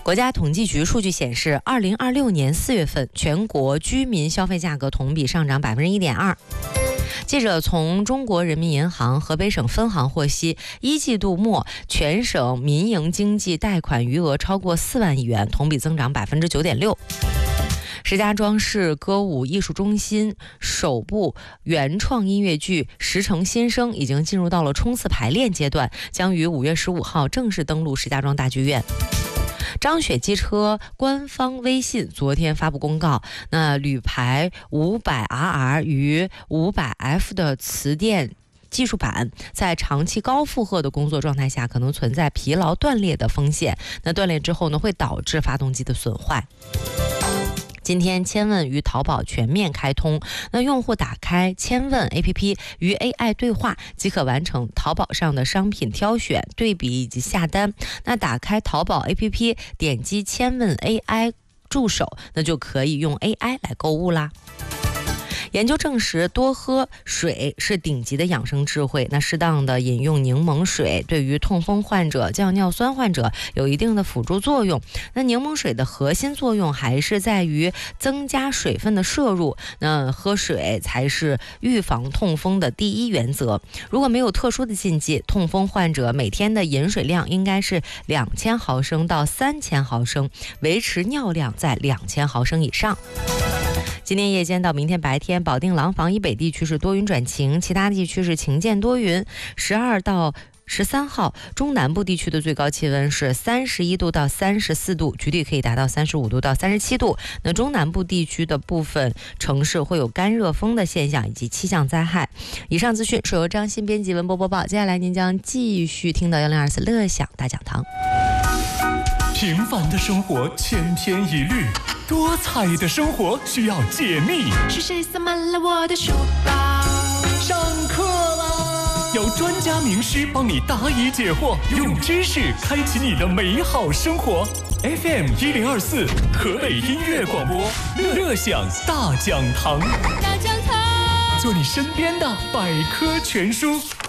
国家统计局数据显示，2026年4月份全国居民消费价格同比上涨1.2%。记者从中国人民银行河北省分行获悉，一季度末全省民营经济贷款余额超过4万亿元，同比增长9.6%。石家庄市歌舞艺术中心首部原创音乐剧《石城新生》已经进入到了冲刺排练阶段，将于5月15号正式登陆石家庄大剧院。张雪机车官方微信昨天发布公告，那铝排 500RR 与 500F 的磁电技术板在长期高负荷的工作状态下可能存在疲劳断裂的风险，那断裂之后呢，会导致发动机的损坏。今天千问与淘宝全面开通，那用户打开千问 APP 与 AI 对话，即可完成淘宝上的商品挑选、对比以及下单。那打开淘宝 APP， 点击千问 AI 助手，那就可以用 AI 来购物啦。研究证实，多喝水是顶级的养生智慧。那适当的饮用柠檬水，对于痛风患者、降尿酸患者有一定的辅助作用。那柠檬水的核心作用还是在于增加水分的摄入。那喝水才是预防痛风的第一原则。如果没有特殊的禁忌，痛风患者每天的饮水量应该是2000毫升到3000毫升，维持尿量在2000毫升以上。今天夜间到明天白天，保定廊坊以北地区是多云转晴，其他地区是晴间多云。12到13号，中南部地区的最高气温是31度到34度，局地可以达到35度到37度。那中南部地区的部分城市会有干热风的现象以及气象灾害。以上资讯是由张鑫编辑文播播报，接下来您将继续听到1024乐享大讲堂。 平凡的生活千篇一律，多彩的生活需要解密。 是谁塞满了我的书包？ 上课啦！有专家名师帮你答疑解惑，用知识开启你的美好生活。FM1024河北音乐广播，乐享大讲堂， 大讲堂， 做你身边的百科全书。